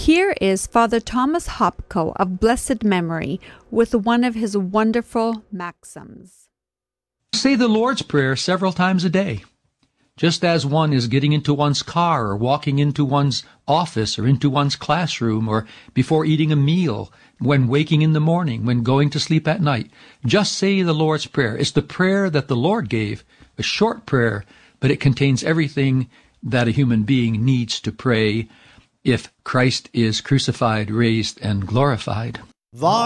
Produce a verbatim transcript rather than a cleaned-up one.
Here is Father Thomas Hopko of blessed memory with one of his wonderful maxims. Say the Lord's Prayer several times a day. Just as one is getting into one's car or walking into one's office or into one's classroom or before eating a meal, when waking in the morning, when going to sleep at night, just say the Lord's Prayer. It's the prayer that the Lord gave, a short prayer, but it contains everything that a human being needs to pray if Christ is crucified, raised, and glorified.